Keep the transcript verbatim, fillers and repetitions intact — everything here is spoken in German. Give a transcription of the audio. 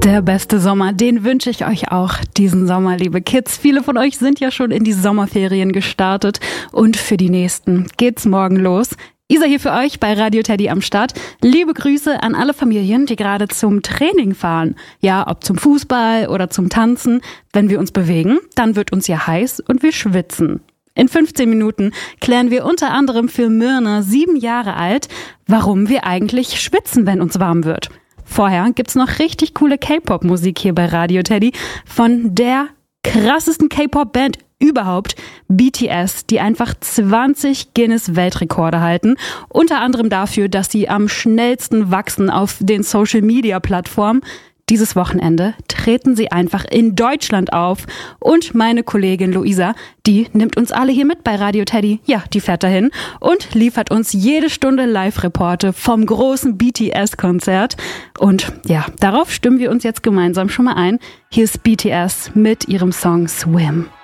Der beste Sommer, den wünsche ich euch auch diesen Sommer, liebe Kids. Viele von euch sind ja schon in die Sommerferien gestartet und für die nächsten geht's morgen los. Isa hier für euch bei Radio Teddy am Start. Liebe Grüße an alle Familien, die gerade zum Training fahren. Ja, ob zum Fußball oder zum Tanzen. Wenn wir uns bewegen, dann wird uns ja heiß und wir schwitzen. In fünfzehn Minuten klären wir unter anderem für Myrna, sieben Jahre alt, warum wir eigentlich schwitzen, wenn uns warm wird. Vorher gibt's noch richtig coole K-Pop-Musik hier bei Radio Teddy von der krassesten K-Pop-Band überhaupt, B T S, die einfach zwanzig Guinness-Weltrekorde halten. Unter anderem dafür, dass sie am schnellsten wachsen auf den Social-Media-Plattformen. Dieses Wochenende treten sie einfach in Deutschland auf und meine Kollegin Luisa, die nimmt uns alle hier mit bei Radio Teddy. Ja, die fährt dahin und liefert uns jede Stunde Live-Reporte vom großen B T S-Konzert. Und ja, darauf stimmen wir uns jetzt gemeinsam schon mal ein. Hier ist B T S mit ihrem Song Swim.